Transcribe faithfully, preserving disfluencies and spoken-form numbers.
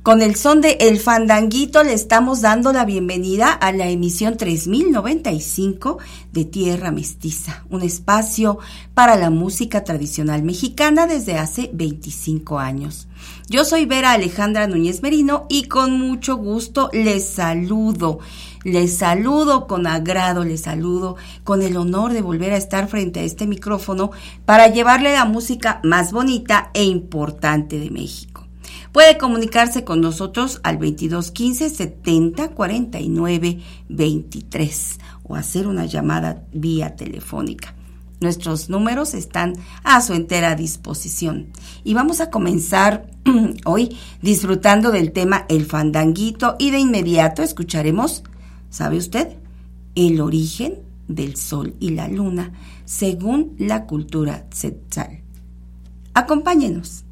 Con el son de El Fandanguito le estamos dando la bienvenida a la emisión tres mil noventa y cinco de Tierra Mestiza, un espacio para la música tradicional mexicana desde hace veinticinco años. Yo soy Vera Alejandra Núñez Merino y con mucho gusto les saludo. Les saludo con agrado, les saludo con el honor de volver a estar frente a este micrófono para llevarle la música más bonita e importante de México. Puede comunicarse con nosotros al veintidós quince setenta cuarenta y nueve veintitrés o hacer una llamada vía telefónica. Nuestros números están a su entera disposición. Y vamos a comenzar hoy disfrutando del tema El Fandanguito y de inmediato escucharemos, ¿sabe usted? El origen del sol y la luna según la cultura tzeltal. Acompáñenos.